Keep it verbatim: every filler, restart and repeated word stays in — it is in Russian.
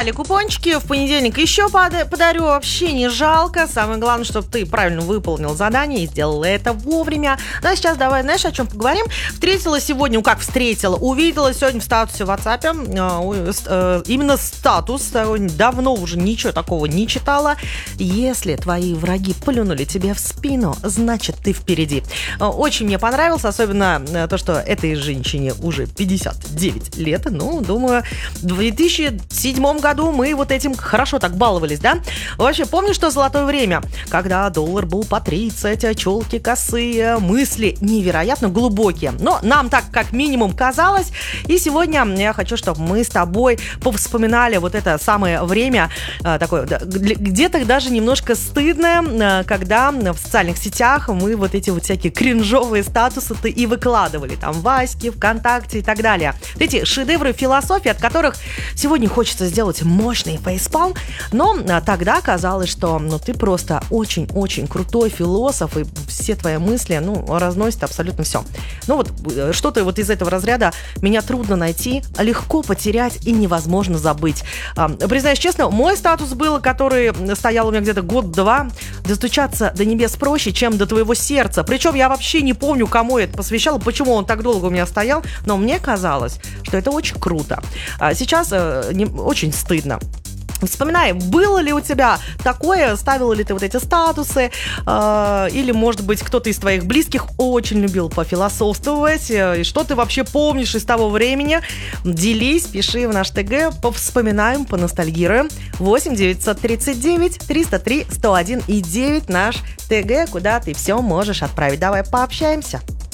Поймали купончики. В понедельник еще подарю. Вообще не жалко. Самое главное, чтобы ты правильно выполнил задание и сделала это вовремя. Ну а сейчас давай, знаешь, о чем поговорим? Встретила сегодня, ну как встретила, увидела сегодня в статусе в WhatsApp э, именно статус. Давно уже ничего такого не читала. Если твои враги плюнули тебе в спину, значит ты впереди. Очень мне понравилось, особенно то, что этой женщине уже пятьдесят девять лет. Ну, думаю, в две тысячи седьмом году мы вот этим хорошо так баловались, да? Вообще, помнишь, что золотое время, когда доллар был по тридцать, челки косые, мысли невероятно глубокие. Но нам так как минимум казалось. И сегодня я хочу, чтобы мы с тобой повспоминали вот это самое время, такое, где-то даже немножко стыдное, когда в социальных сетях мы вот эти вот всякие кринжовые статусы-то и выкладывали. Там Васьки, ВКонтакте и так далее. Вот эти шедевры философии, от которых сегодня хочется сделать мощный фейспалм, но тогда казалось, что ну, ты просто очень-очень крутой философ, и все твои мысли, ну, разносят абсолютно все. Ну вот что-то вот из этого разряда меня трудно найти, легко потерять и невозможно забыть. Признаюсь честно, мой статус был, который стоял у меня где-то год-два, достучаться до небес проще, чем до твоего сердца. Причем я вообще не помню, кому я это посвящала, почему он так долго у меня стоял, но мне казалось, что это очень круто. Сейчас э, не, очень стыдно. Вспоминай, было ли у тебя такое, ставила ли ты вот эти статусы, э, или, может быть, кто-то из твоих близких очень любил пофилософствовать, э, и что ты вообще помнишь из того времени? Делись, пиши в наш ТГ, повспоминаем, поностальгируем. восемь девятьсот тридцать девять триста три сто один и девять наш ТГ, куда ты все можешь отправить. Давай пообщаемся.